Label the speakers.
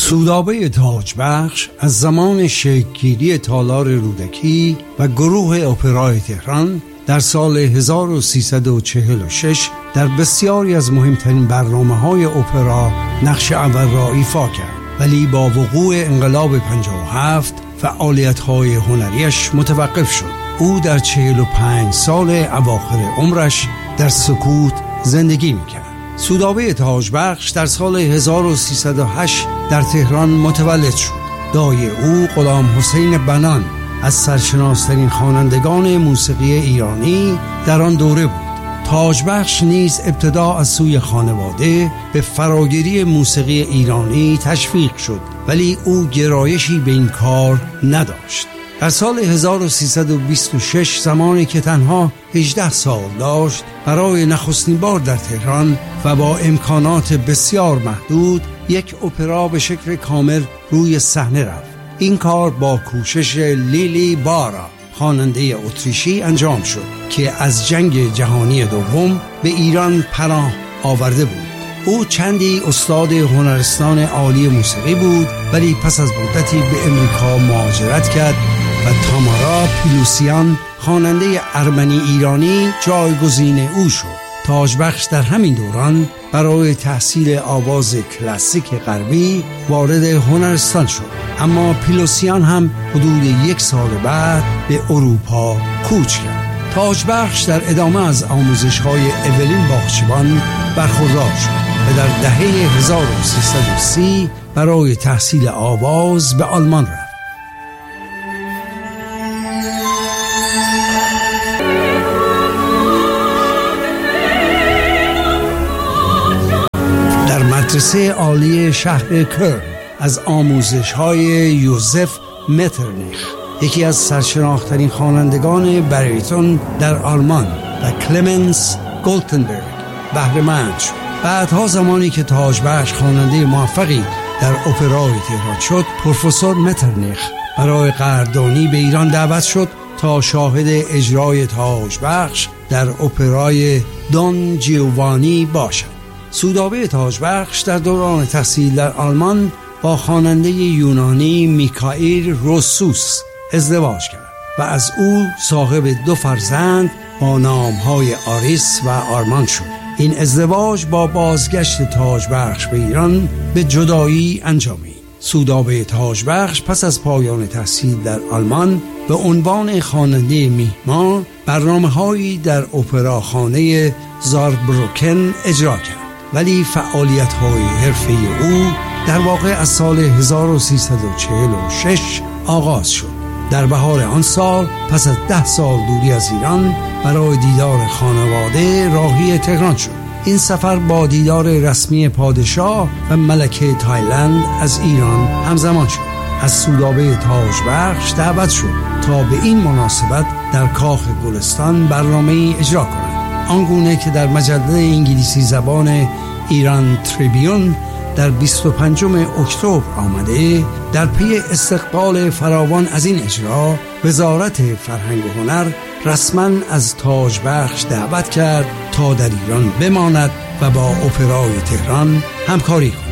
Speaker 1: سودابه تاجبخش از زمان شکل‌گیری تالار رودکی و گروه اپرای تهران در سال 1346 در بسیاری از مهمترین برنامه‌های اپرا نقش اول را ایفا کرد، ولی با وقوع انقلاب 57 فعالیت‌های هنریش متوقف شد. او در 45 سال اواخر عمرش در سکوت زندگی می‌کرد. سودابه تاجبخش در سال 1308 در تهران متولد شد. دایی او غلام حسین بنان از سرشناس‌ترین خوانندگان موسیقی ایرانی در آن دوره بود. تاجبخش نیز ابتدا از سوی خانواده به فراگیری موسیقی ایرانی تشویق شد، ولی او گرایشی به این کار نداشت. در سال 1326 زمانی که تنها 18 سال داشت، برای نخستین بار در تهران و با امکانات بسیار محدود یک اپرا به شکل کامل روی صحنه رفت. این کار با کوشش لیلی بارا، خواننده اتریشی، انجام شد که از جنگ جهانی دوم به ایران پناه آورده بود. او چندی استاد هنرستان عالی موسیقی بود، ولی پس از مدتی به امریکا مهاجرت کرد و تامارا پیلوسیان، خواننده ارمنی ایرانی، جایگزین او شد. تاجبخش در همین دوران برای تحصیل آواز کلاسیک غربی وارد هنرستان شد، اما پیلوسیان هم حدود 1 سال بعد به اروپا کوچ کرد. تاجبخش در ادامه از آموزش‌های اولین باغچبان برخوردار شد و در دهه 1330 برای تحصیل آواز به آلمان رفت. مدرسه عالی شهر کرن از آموزش‌های یوزف مترنیخ، یکی از سرشناخترین خوانندگان باریتون در آلمان، و کلمنس گولتنبرگ بهره مند شد. بعدها زمانی که تاجبخش خواننده موفقی در اپرای تهران شد، پروفسور مترنیخ برای قدردانی به ایران دعوت شد تا شاهد اجرای تاجبخش در اپرای دون جیوانی باشد. سودابه تاجبخش در دوران تحصیل در آلمان با خواننده یونانی میکائیل روسوس ازدواج کرد و از او صاحب 2 فرزند با نامهای آریس و آرمان شد. این ازدواج با بازگشت تاجبخش به ایران به جدایی انجامید. سودابه تاجبخش پس از پایان تحصیل در آلمان به عنوان خواننده میهمان برنامه‌هایی در اپراخانه زاربروکن اجرا کرد، ولی فعالیت‌های حرفه‌ای او در واقع از سال 1346 آغاز شد. در بهار آن سال پس از 10 سال دوری از ایران برای دیدار خانواده راهی تهران شد. این سفر با دیدار رسمی پادشاه و ملکه تایلند از ایران همزمان شد. از سودابه تاجبخش دعوت شد تا به این مناسبت در کاخ گلستان برنامه‌ای اجرا کند، آنگونه که در مجله انگلیسی زبان ایران تریبیون در 25 اکتبر آمده. در پی استقبال فراوان از این اجرا، وزارت فرهنگ و هنر رسما از تاجبخش دعوت کرد تا در ایران بماند و با اپرای تهران همکاری کند.